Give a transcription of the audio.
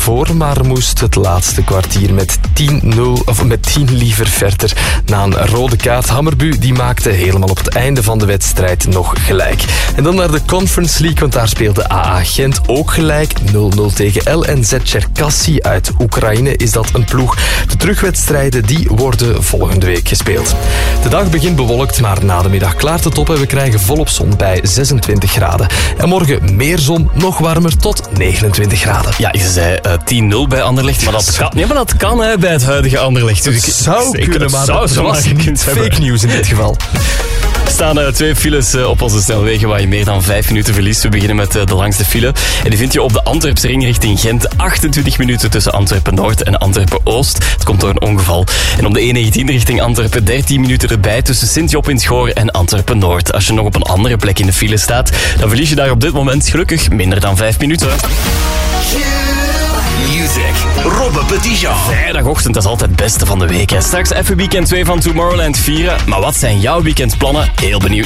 voor, maar moest het laatste kwartier met 10 liever verder. Na een rode kaart. Hammarby die maakte helemaal op het einde van de wedstrijd nog gelijk. En dan naar de Conference League, want daar speelde AA Gent ook gelijk. 0-0 tegen LNZ Cherkassy uit Oekraïne is dat een ploeg. De terugwedstrijden die worden volgende week gespeeld. De dag begint bewolkt, maar na de middag klaart het op en we krijgen volop zon bij 26 graden. En morgen meer zon, nog warmer tot 29 graden. Ja, je zei 10-0 bij Anderlecht, maar dat kan hè, bij het huidige Anderlecht. Dus het zou kunnen, maar dat was niet fake news in dit geval. Er staan 2 files op onze snelwegen waar je meer dan 5 minuten verliest. We beginnen met de langste file. En die vind je op de Antwerpsring richting Gent. 28 minuten tussen Antwerpen-Noord en Antwerpen-Oost. Het komt door een ongeval. En op de E19 richting Antwerpen 13 minuten erbij tussen Sint-Job in 't Goor en Antwerpen-Noord. Als je nog op een andere plek in de file staat, dan verlies je daar op dit moment gelukkig minder dan 5 minuten. Music. Robbe Petitjean. Vrijdagochtend, dat is altijd het beste van de week. Hè. Straks even weekend 2 van Tomorrowland vieren. Maar wat zijn jouw weekendplannen? Heel benieuwd.